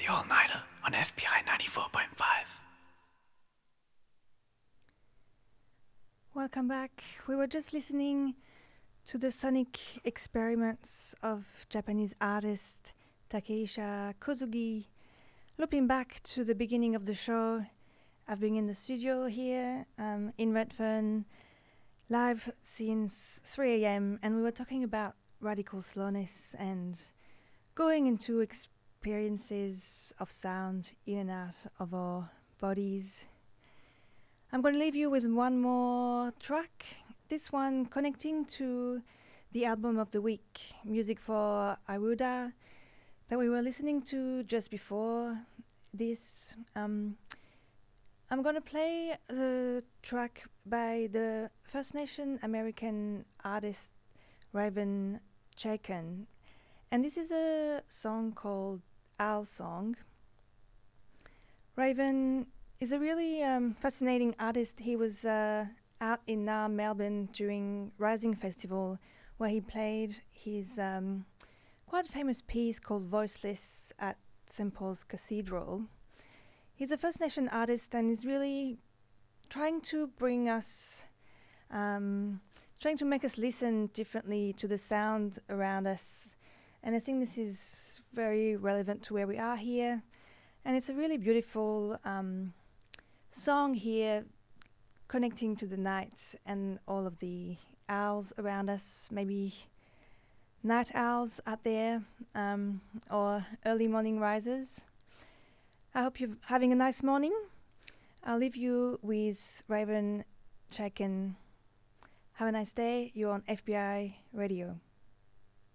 the All-Nighter on FBI 94.5. Welcome back. We were just listening to the sonic experiments of Japanese artist Takeisha Kozugi. Looping back to the beginning of the show, I've been in the studio here in Redfern, live since 3 a.m. and we were talking about radical slowness and going into experiences of sound in and out of our bodies. I'm going to leave you with one more track, this one connecting to the album of the week, Music for Aruda, that we were listening to just before this. I'm going to play the track by the First Nation American artist Raven Chaikin, and this is a song called Owl Song. Raven is a really fascinating artist. He was out in Melbourne during Rising Festival, where he played his quite famous piece called Voiceless at St. Paul's Cathedral. He's a First Nation artist and is really trying to bring us, trying to make us listen differently to the sound around us. And I think this is very relevant to where we are here. And it's a really beautiful song here, connecting to the night and all of the owls around us, maybe night owls out there, or early morning risers. I hope you're having a nice morning. I'll leave you with Raven Chaikin. Have a nice day. You're on FBI Radio.